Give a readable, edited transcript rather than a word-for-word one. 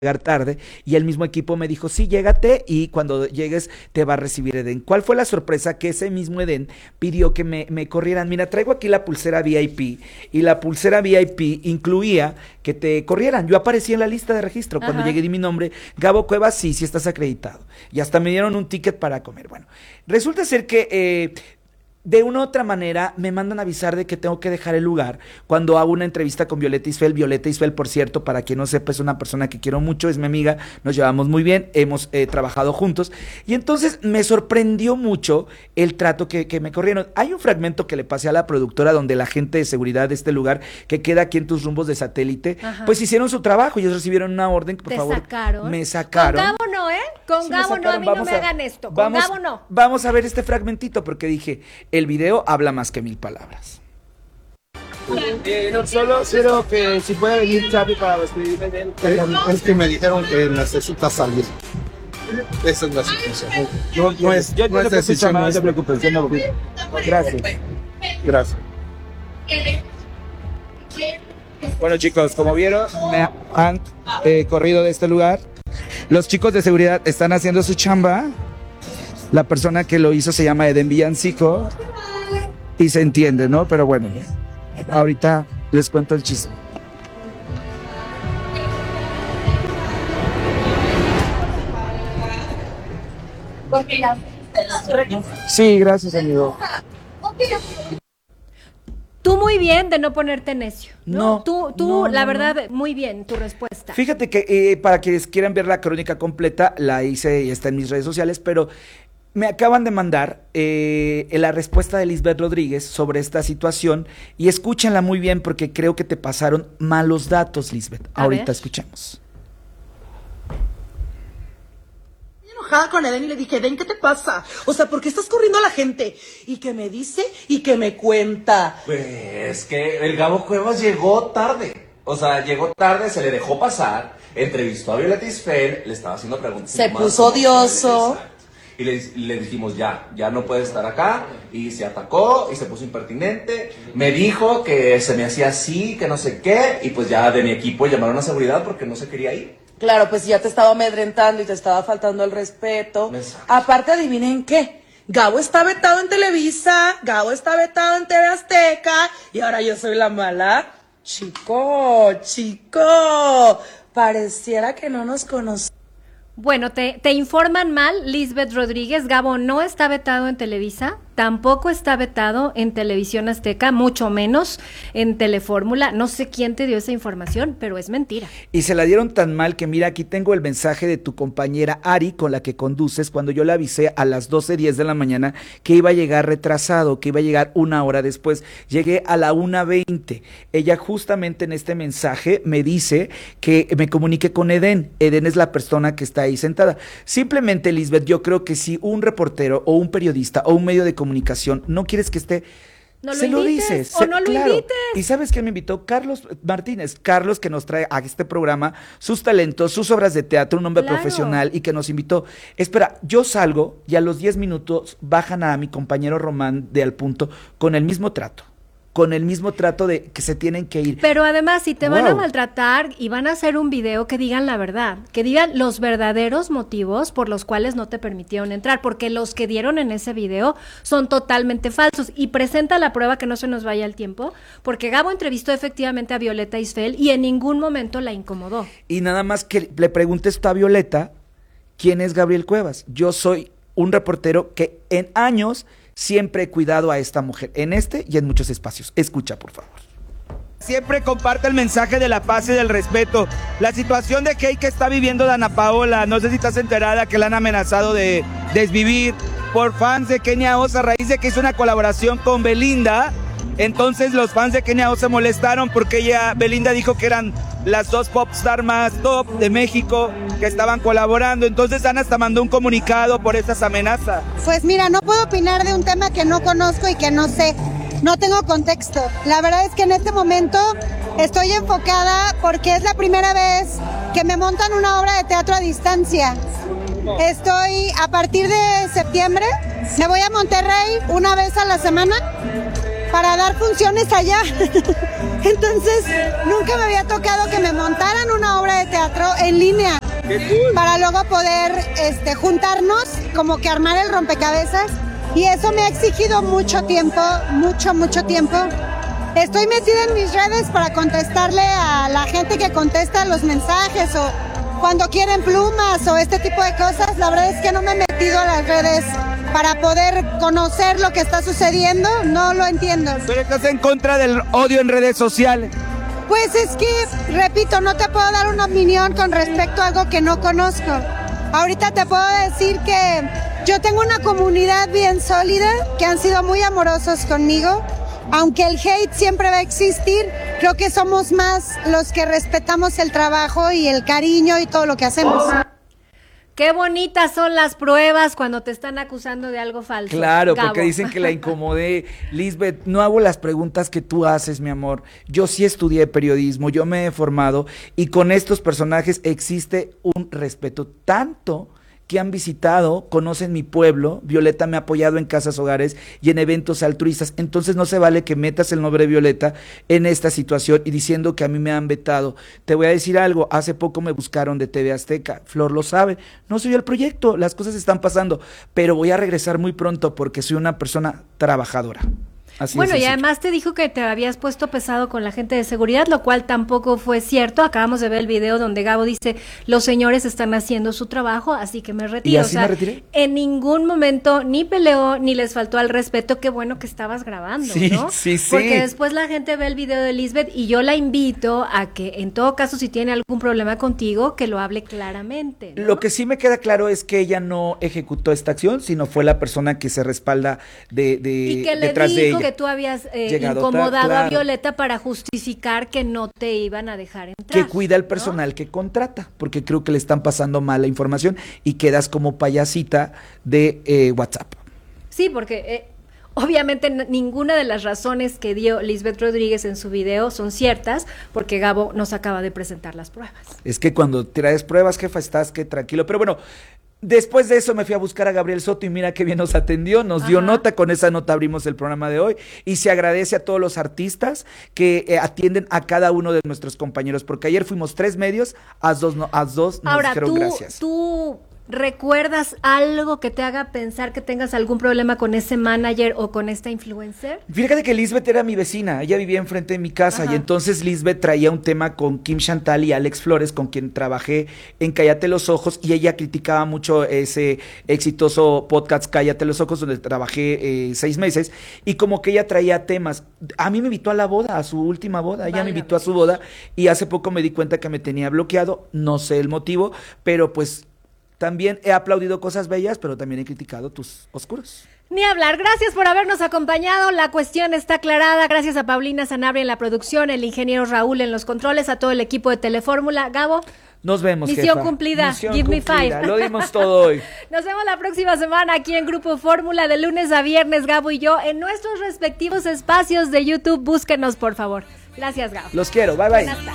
llegar tarde y el mismo equipo me dijo, sí, llégate y cuando llegues te va a recibir Eden. ¿Cuál fue la sorpresa? Que ese mismo Eden pidió que me corrieran. Mira, traigo aquí la pulsera VIP y la pulsera VIP incluía que te corrieran. Yo aparecí en la lista de registro. Cuando llegué di mi nombre, Gabo Cuevas, sí estás acreditado. Y hasta me dieron un ticket para comer. Bueno, resulta ser que de una u otra manera me mandan a avisar de que tengo que dejar el lugar cuando hago una entrevista con Violeta Isfel. Violeta Isfel, por cierto, para quien no sepa, es una persona que quiero mucho, es mi amiga, nos llevamos muy bien, hemos trabajado juntos y entonces me sorprendió mucho el trato que me corrieron. Hay un fragmento que le pasé a la productora donde la gente de seguridad de este lugar que queda aquí en tus rumbos de satélite, pues hicieron su trabajo y ellos recibieron una orden que por favor sacaron. Me sacaron. Con Gabo no, Con Sí, Gabo no, a mí no me hagan esto, con Gabo no. Vamos a ver este fragmentito porque dije, el video habla más que 1000 palabras. No, solo quiero que si puede venir Xavi para despedirme de él. Es que me dijeron que necesita salir. Esa es la situación. No es decisión No te nuestra. preocupes, yo no voy. Gracias. Gracias. Bueno, chicos, como vieron, me han corrido de este lugar. Los chicos de seguridad están haciendo su chamba. La persona que lo hizo se llama Eden Villancico. Y se entiende, ¿no? Pero bueno, ahorita les cuento el chiste. Sí, gracias, amigo. Tú muy bien de no ponerte necio, ¿no? No, Tú, la no. verdad, muy bien, tu respuesta. Fíjate que para quienes quieran ver la crónica completa, la hice y está en mis redes sociales, pero me acaban de mandar la respuesta de Lisbeth Rodríguez sobre esta situación y escúchenla muy bien porque creo que te pasaron malos datos, Lisbeth. Ahorita escuchemos. Enojada con Eden y le dije, Eden, ¿qué te pasa? O sea, ¿por qué estás corriendo a la gente? Y que me dice y que me cuenta. Pues que el Gabo Cuevas llegó tarde. O sea, llegó tarde, se le dejó pasar, entrevistó a Violeta Isfel, le estaba haciendo preguntas. Se puso odioso. Y le dijimos, ya no puede estar acá. Y se atacó y se puso impertinente. Me dijo que se me hacía así, que no sé qué. Y pues ya de mi equipo llamaron a seguridad porque no se quería ir. Claro, pues ya te estaba amedrentando y te estaba faltando el respeto. Exacto. Aparte, adivinen qué. Gabo está vetado en Televisa, Gabo está vetado en TV Azteca y ahora yo soy la mala. Chico, pareciera que no nos conocemos. Bueno, te informan mal, Lisbeth Rodríguez. Gabo no está vetado en Televisa, tampoco está vetado en Televisión Azteca, mucho menos en Telefórmula. No sé quién te dio esa información, pero es mentira. Y se la dieron tan mal que mira, aquí tengo el mensaje de tu compañera Ari, con la que conduces, cuando yo le avisé a las 12:10 de la mañana que iba a llegar retrasado, que iba a llegar una hora después. Llegué a la 1:20. Ella justamente en este mensaje me dice que me comunique con Eden. Eden es la persona que está ahí sentada. Simplemente, Lisbeth, yo creo que si un reportero o un periodista o un medio de comunicación no quieres que esté, No se lo lo invites, dices. o no lo invites. ¿Y sabes quién me invitó? Carlos Martínez. Carlos, que nos trae a este programa sus talentos, sus obras de teatro, un hombre profesional y que nos invitó. Espera, yo salgo y a los 10 minutos bajan a mi compañero Román de Al Punto con el mismo trato. Con el mismo trato de que se tienen que ir. Pero además, si te van a maltratar y van a hacer un video, que digan la verdad, que digan los verdaderos motivos por los cuales no te permitieron entrar, porque los que dieron en ese video son totalmente falsos. Y presenta la prueba, que no se nos vaya el tiempo, porque Gabo entrevistó efectivamente a Violeta Isfel y en ningún momento la incomodó. Y nada más que le preguntes tú a Violeta, ¿quién es Gabriel Cuevas? Yo soy un reportero que en años siempre he cuidado a esta mujer, en este y en muchos espacios. Escucha, por favor. Siempre comparte el mensaje de la paz y del respeto. La situación de hate que está viviendo Dana Paola, no sé si estás enterada que la han amenazado de desvivir por fans de Kenia Oz a raíz de que hizo una colaboración con Belinda. Entonces los fans de Kenia Oz se molestaron porque Belinda dijo que eran las dos popstar más top de México que estaban colaborando. Entonces Ana hasta mandó un comunicado por esas amenazas. Pues mira, no puedo opinar de un tema que no conozco y que no sé. No tengo contexto. La verdad es que en este momento estoy enfocada porque es la primera vez que me montan una obra de teatro a distancia. Estoy, a partir de septiembre, me voy a Monterrey una vez a la semana para dar funciones allá. Entonces, nunca me había tocado que me montaran una obra de teatro en línea. Para luego poder juntarnos, como que armar el rompecabezas. Y eso me ha exigido mucho tiempo, mucho tiempo. Estoy metida en mis redes para contestarle a la gente que contesta los mensajes o cuando quieren plumas o este tipo de cosas. La verdad es que no me he metido a las redes para poder conocer lo que está sucediendo. No lo entiendo. ¿Pero estás en contra del odio en redes sociales? Pues es que, repito, no te puedo dar una opinión con respecto a algo que no conozco. Ahorita te puedo decir que yo tengo una comunidad bien sólida, que han sido muy amorosos conmigo. Aunque el hate siempre va a existir, creo que somos más los que respetamos el trabajo y el cariño y todo lo que hacemos. Qué bonitas son las pruebas cuando te están acusando de algo falso. Claro, Gabo. porque dicen que la incomodé. Lisbeth, no hago las preguntas que tú haces, mi amor. Yo sí estudié periodismo, yo me he formado y con estos personajes existe un respeto tanto que han visitado, conocen mi pueblo. Violeta me ha apoyado en casas hogares y en eventos altruistas, entonces no se vale que metas el nombre de Violeta en esta situación y diciendo que a mí me han vetado. Te voy a decir algo, hace poco me buscaron de TV Azteca, Flor lo sabe, no soy el proyecto, las cosas están pasando, pero voy a regresar muy pronto porque soy una persona trabajadora. Así bueno, y sencillo. además te dijo que te habías puesto pesado con la gente de seguridad, lo cual tampoco fue cierto. Acabamos de ver el video donde Gabo dice, los señores están haciendo su trabajo, así que me retiro. ¿Y así me retiré? En ningún momento ni peleó, ni les faltó al respeto. Qué bueno que estabas grabando, Sí, ¿no? sí. Porque después la gente ve el video de Lisbeth y yo la invito a que, en todo caso, si tiene algún problema contigo, que lo hable claramente, ¿no? Lo que sí me queda claro es que ella no ejecutó esta acción, sino fue la persona que se respalda y que le detrás de dijo ella. que tú habías Llegado incomodado claro. a Violeta para justificar que no te iban a dejar entrar. Que cuida el ¿no? personal que contrata, porque creo que le están pasando mala información y quedas como payasita de WhatsApp. Sí, porque obviamente ninguna de las razones que dio Lisbeth Rodríguez en su video son ciertas, porque Gabo nos acaba de presentar las pruebas. Es que cuando traes pruebas, jefa, estás que tranquilo. Pero bueno, después de eso me fui a buscar a Gabriel Soto y mira qué bien nos atendió, nos dio nota, con esa nota abrimos el programa de hoy y se agradece a todos los artistas que atienden a cada uno de nuestros compañeros, porque ayer fuimos 3 medios, a dos nos dijeron gracias. ¿Tú recuerdas algo que te haga pensar que tengas algún problema con ese manager o con esta influencer? Fíjate que Lisbeth era mi vecina, ella vivía enfrente de mi casa y entonces Lisbeth traía un tema con Kim Chantal y Alex Flores, con quien trabajé en Cállate los Ojos, y ella criticaba mucho ese exitoso podcast Cállate los Ojos, donde trabajé 6 meses, y como que ella traía temas. A mí me invitó a la boda, a su última boda, ella me invitó a su boda y hace poco me di cuenta que me tenía bloqueado, no sé el motivo, pero pues también he aplaudido cosas bellas, pero también he criticado tus oscuros. Ni hablar. Gracias por habernos acompañado. La cuestión está aclarada. Gracias a Paulina Sanabria en la producción, el ingeniero Raúl en los controles, a todo el equipo de Telefórmula. Gabo, Nos vemos, misión jefa. cumplida. Misión Give me cumplida. 5. Lo dimos todo hoy. Nos vemos la próxima semana aquí en Grupo Fórmula, de lunes a viernes, Gabo y yo, en nuestros respectivos espacios de YouTube. Búsquenos, por favor. Gracias, Gabo. Los quiero. Bye, bye. Buenas tardes.